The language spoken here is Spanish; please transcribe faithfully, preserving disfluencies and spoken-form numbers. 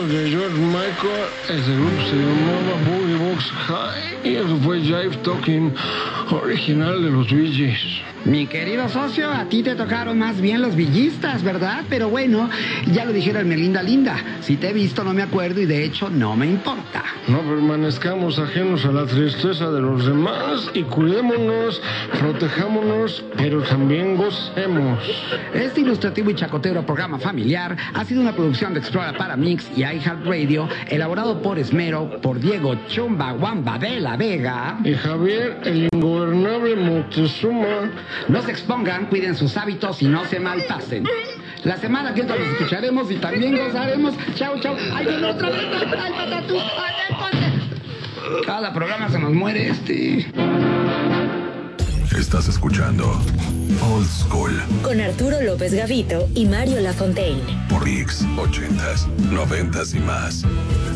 de George Michael, ese grupo se llamaba Boogie Box High y eso fue Jive Talking, original de los Bee Gees. Mi querido socio, a ti te tocaron más bien los villistas, ¿verdad? Pero bueno, ya lo dijeron Melinda Linda. Si te he visto no me acuerdo y de hecho no me importa. No permanezcamos ajenos a la tristeza de los demás y cuidémonos, protejámonos, pero también gocemos. Este ilustrativo y chacotero programa familiar ha sido una producción de Explora para Mix y iHeartRadio, elaborado por esmero por Diego Chumba Wamba de la Vega y Javier el Ingobernable Moctezuma. No se expongan, cuiden sus hábitos y no se malpasen. La semana que entra nos escucharemos y también gozaremos. Chau, chau. ¡Ay, viene otra vez! ¡Ay, patatú! ¡Ay, ponte! Cada programa se nos muere este. Estás escuchando Old School con Arturo López Gavito y Mario Lafontaine por Mix ochentas, noventas y más.